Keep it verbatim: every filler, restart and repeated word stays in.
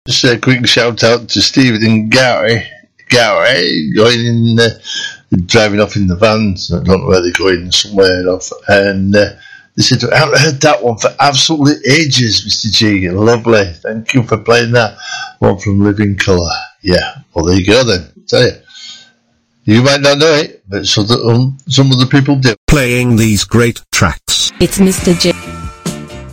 Just a quick shout out to Stephen and Gary. Gary going in, uh, driving off in the vans. I don't know where they're going, somewhere off. And uh, they said, I haven't heard that one for absolutely ages, Mister G. Lovely. Thank you for playing that one from Living Colour. Yeah, well, there you go then. I tell you. You might not know it, but so that, um, some other people do. Playing these great tracks. It's Mister J.